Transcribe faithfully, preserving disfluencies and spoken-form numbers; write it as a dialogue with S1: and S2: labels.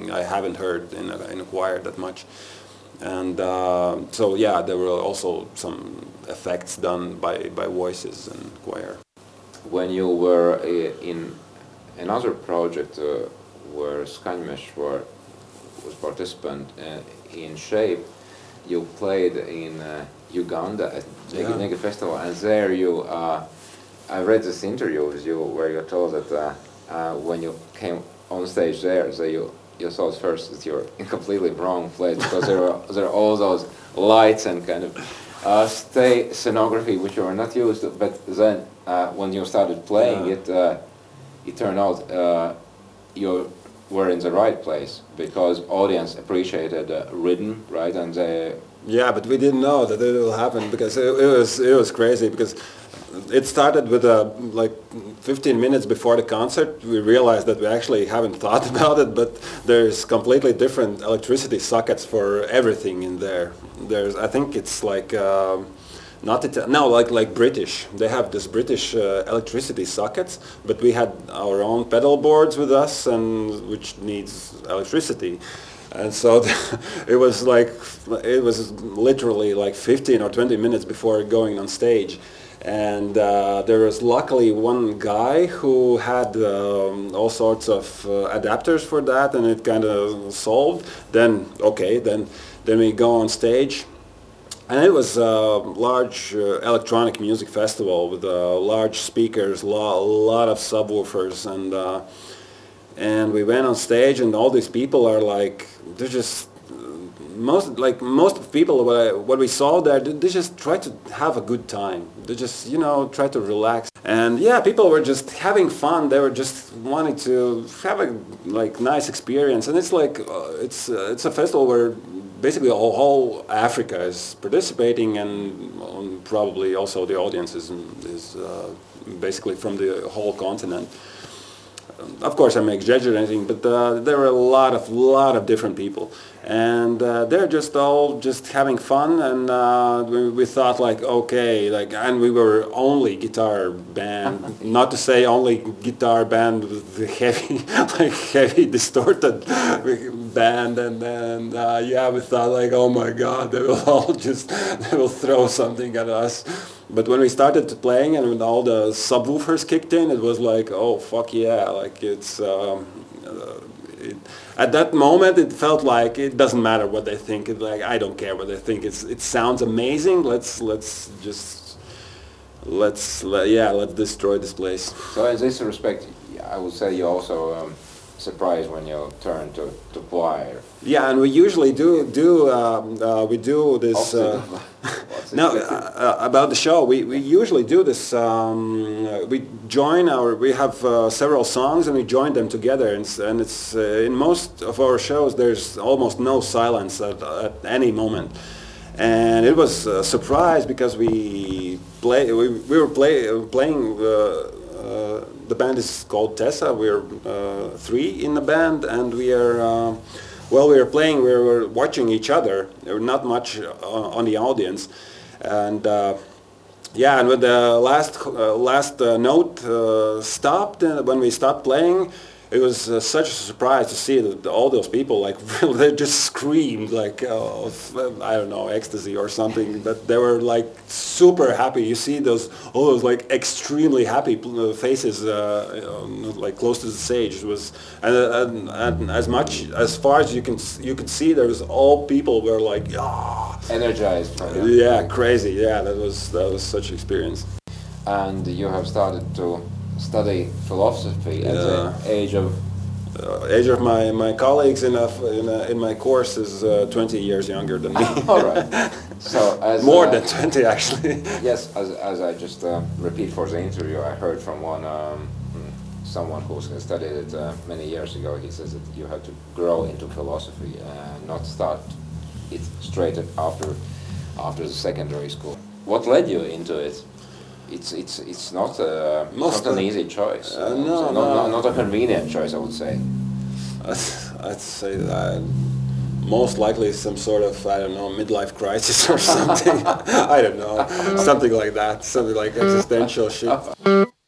S1: something I haven't heard in a, in a choir that much. And uh, so yeah, there were also some effects done by, by voices and choir.
S2: When you were uh, in another project uh, where Skanymesh were, was participant uh, in Shape, you played in uh, Uganda at
S1: Yeah.
S2: Negi Festival, and there you, uh, I read this interview with you where you told that uh, uh, when you came on stage there, so you, you thought first that you're in completely wrong place because there are there are all those lights and kind of uh, stay scenography which you are not used to. But then uh, when you started playing
S1: Yeah.
S2: it, uh, it turned out uh, you were in the right place because audience appreciated uh, rhythm, right, and they.
S1: Yeah, but we didn't know that it will happen because it, it was it was crazy because it started with uh, like fifteen minutes before the concert. We realized that we actually haven't thought about it, but there's completely different electricity sockets for everything in there. There's I think it's like um, not Ita- no like like British. They have this British uh, electricity sockets, but we had our own pedal boards with us, and which needs electricity. And so it was like, it was literally like fifteen or twenty minutes before going on stage. And uh, there was luckily one guy who had um, all sorts of uh, adapters for that, and it kind of solved. Then, okay, then, then we go on stage. And it was a large uh, electronic music festival with uh, large speakers, a lo- lot of subwoofers, and uh, and we went on stage, and all these people are like, they're just, most like most people what, I, what we saw there, they just try to have a good time. They just, you know, try to relax. And yeah, people were just having fun. They were just wanting to have a like nice experience. And it's like, uh, it's uh, it's a festival where basically all, whole Africa is participating, and um, probably also the audience is, is uh, basically from the whole continent. Of course, I'm exaggerating, but uh, there were a lot of lot of different people, and uh, they're just all just having fun. And uh, we, we thought like, okay, like, and we were only guitar band, not to say only guitar band with the heavy, like heavy distorted band, and then uh, yeah, we thought like, oh my God, they will all just they will throw something at us. But when we started playing and when all the subwoofers kicked in, it was like, oh fuck yeah! Like it's um, uh, it, at that moment it felt like it doesn't matter what they think. It, like I don't care what they think. It's it sounds amazing. Let's let's just let's let, yeah let's destroy this place.
S2: So in this respect, I would say you also um, surprised when you turn to to choir.
S1: Yeah, and we usually do do um, uh, we do this. Uh, no, uh, about the show, we, we usually do this. Um, uh, we join our. We have uh, several songs, and we join them together. And, s- and it's uh, in most of our shows, there's almost no silence at, at any moment. And it was a surprise because we play. We, we were play, playing. Uh, uh, the band is called Tessa. We're uh, three in the band, and we are. Uh, While we were playing, we were watching each other. There were not much uh, on the audience, and uh, yeah. And when the last uh, last uh, note uh, stopped, uh, when we stopped playing, it was uh, such a surprise to see that all those people like they just screamed like uh, I don't know, ecstasy or something. But they were like super happy. You see those all those like extremely happy faces uh, um, like close to the stage. It was and, and, and as much as far as you can you could see, there was all people were like ah
S2: Energized. From you.
S1: yeah, crazy. Yeah, that was that was such an experience.
S2: And you have started to study philosophy at
S1: Yeah.
S2: the age of.
S1: Uh, age of my, my colleagues in, a, in, a, in my course is uh, twenty years younger than me.
S2: All right. So as
S1: More
S2: uh,
S1: than twenty actually.
S2: Yes, as, as I just uh, repeat for the interview, I heard from one um, someone who studied it uh, many years ago. He says that you have to grow into philosophy and not start it straight after after the secondary school. What led you into it? It's it's it's not a
S1: Most
S2: not an
S1: uh,
S2: easy choice.
S1: uh,
S2: uh,
S1: no,
S2: so not,
S1: no.
S2: not not a convenient choice, I would say.
S1: I'd, I'd say that most likely some sort of, I don't know, midlife crisis or something. I don't know, something like that, something like existential shit.